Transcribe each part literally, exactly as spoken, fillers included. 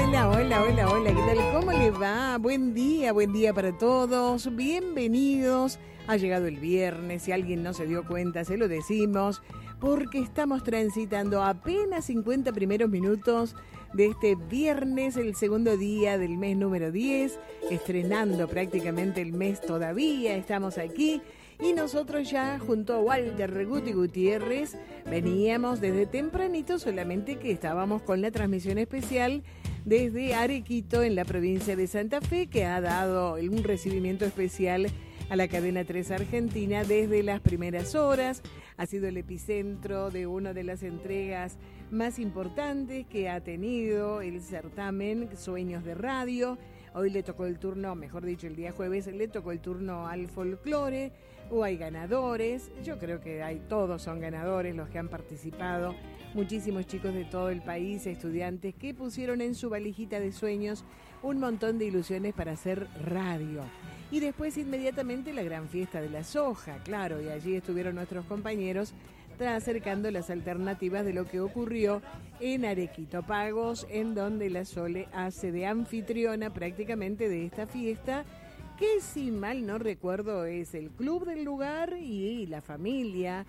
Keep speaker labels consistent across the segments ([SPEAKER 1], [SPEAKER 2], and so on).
[SPEAKER 1] Hola, hola, hola, hola, ¿qué tal? ¿Cómo le va? Buen día, buen día para todos. Bienvenidos. Ha llegado el viernes, si alguien no se dio cuenta, se lo decimos, porque estamos transitando apenas cincuenta primeros minutos de este viernes, el segundo día del mes número diez, estrenando prácticamente el mes todavía, estamos aquí. Y nosotros ya junto a Walter Guti Gutiérrez veníamos desde tempranito, solamente que estábamos con la transmisión especial desde Arequito en la provincia de Santa Fe, que ha dado un recibimiento especial a la cadena tres Argentina desde las primeras horas. Ha sido el epicentro de una de las entregas más importantes que ha tenido el certamen Sueños de Radio. Hoy le tocó el turno, mejor dicho, el día jueves le tocó el turno al folclore, o hay ganadores. Yo creo que hay, todos son ganadores los que han participado. Muchísimos chicos de todo el país, estudiantes que pusieron en su valijita de sueños un montón de ilusiones para hacer radio. Y después inmediatamente la gran fiesta de la soja, claro, y allí estuvieron nuestros compañeros acercando las alternativas de lo que ocurrió en Arequito Pagos, en donde la Sole hace de anfitriona prácticamente de esta fiesta, que si mal no recuerdo es el club del lugar y la familia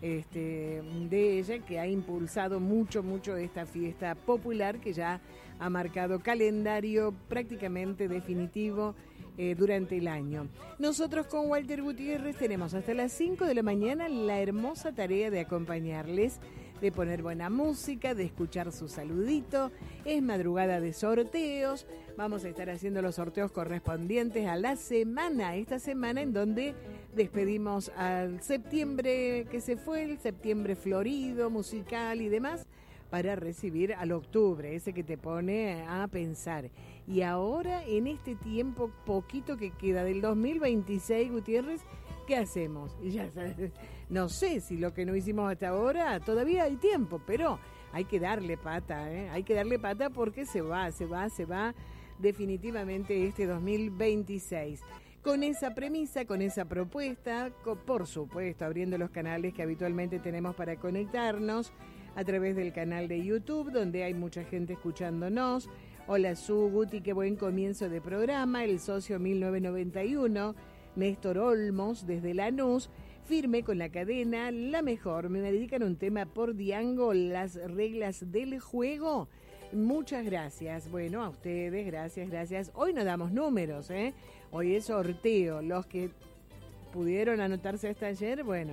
[SPEAKER 1] este, de ella, que ha impulsado mucho, mucho esta fiesta popular que ya ha marcado calendario prácticamente definitivo eh, durante el año. Nosotros con Walter Gutiérrez tenemos hasta las cinco de la mañana la hermosa tarea de acompañarles, de poner buena música, de escuchar su saludito. Es madrugada de sorteos. Vamos a estar haciendo los sorteos correspondientes a la semana, esta semana en donde despedimos al septiembre que se fue, el septiembre florido, musical y demás, para recibir al octubre, ese que te pone a pensar. Y ahora, en este tiempo poquito que queda del dos mil veintiséis, Gutiérrez, ¿qué hacemos? Y ya sabes, no sé si lo que no hicimos hasta ahora, todavía hay tiempo, pero hay que darle pata, ¿eh? Hay que darle pata porque se va, se va, se va definitivamente este dos mil veintiséis. Con esa premisa, con esa propuesta, con, por supuesto, abriendo los canales que habitualmente tenemos para conectarnos a través del canal de YouTube, donde hay mucha gente escuchándonos. Hola Su, Guti, qué buen comienzo de programa. El socio mil novecientos noventa y uno, Néstor Olmos, desde Lanús, firme con la cadena La Mejor. Me dedican un tema por Diango, las reglas del juego. Muchas gracias. Bueno, a ustedes, gracias, gracias. Hoy no damos números, ¿eh? Hoy es sorteo. Los que pudieron anotarse hasta ayer, bueno.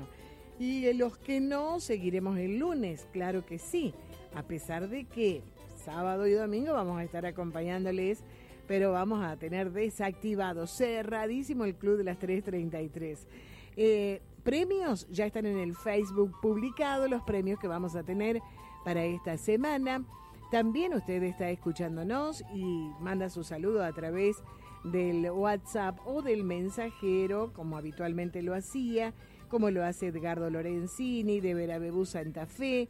[SPEAKER 1] Y los que no, seguiremos el lunes, claro que sí. A pesar de que sábado y domingo vamos a estar acompañándoles, pero vamos a tener desactivado, cerradísimo el Club de las tres treinta y tres. Eh, premios ya están en el Facebook publicados, los premios que vamos a tener para esta semana. También usted está escuchándonos y manda su saludo a través del WhatsApp o del mensajero, como habitualmente lo hacía, como lo hace Edgardo Lorenzini de Verabebú Santa Fe,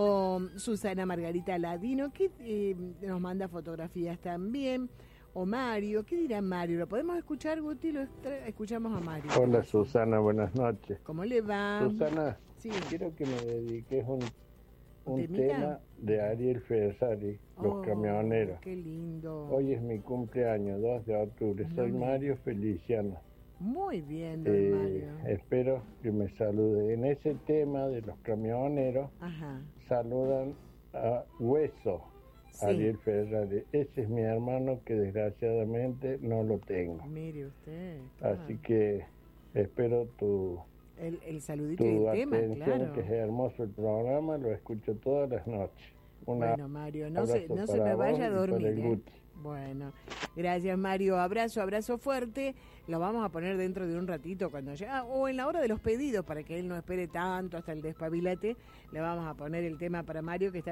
[SPEAKER 1] o Susana Margarita Ladino, que eh, nos manda fotografías también, o Mario. ¿Qué dirá Mario? ¿Lo podemos escuchar, Guti? Lo extra- escuchamos a Mario.
[SPEAKER 2] Hola Susana, buenas noches.
[SPEAKER 1] ¿Cómo le va?
[SPEAKER 2] Susana,
[SPEAKER 1] sí.
[SPEAKER 2] Quiero que me dediques un, un
[SPEAKER 1] ¿Temita?
[SPEAKER 2] tema de Ariel Ferrari, Los
[SPEAKER 1] Oh,
[SPEAKER 2] Camioneros.
[SPEAKER 1] qué lindo.
[SPEAKER 2] Hoy es mi cumpleaños, dos de octubre.
[SPEAKER 1] No
[SPEAKER 2] Soy
[SPEAKER 1] me-
[SPEAKER 2] Mario Feliciano.
[SPEAKER 1] Muy bien, don
[SPEAKER 2] Eh,
[SPEAKER 1] Mario.
[SPEAKER 2] espero que me salude. En ese tema de los camioneros,
[SPEAKER 1] Ajá.
[SPEAKER 2] saludan a Hueso,
[SPEAKER 1] Sí.
[SPEAKER 2] Ariel Ferrari. Ese es mi hermano que desgraciadamente no lo tengo.
[SPEAKER 1] Mire usted. claro.
[SPEAKER 2] Así que espero tu,
[SPEAKER 1] El, el saludito y
[SPEAKER 2] tu
[SPEAKER 1] el tema,
[SPEAKER 2] atención,
[SPEAKER 1] claro.
[SPEAKER 2] que es hermoso el programa, lo escucho todas las noches. Un
[SPEAKER 1] Bueno, Mario, no se,
[SPEAKER 2] abrazo
[SPEAKER 1] no se
[SPEAKER 2] para
[SPEAKER 1] me vaya a
[SPEAKER 2] vos y para
[SPEAKER 1] dormir.
[SPEAKER 2] el
[SPEAKER 1] ¿eh?
[SPEAKER 2] Guti.
[SPEAKER 1] Bueno, gracias Mario, abrazo, abrazo fuerte. Lo vamos a poner dentro de un ratito cuando llega, o en la hora de los pedidos, para que él no espere tanto hasta el despabilate. Le vamos a poner el tema para Mario, que está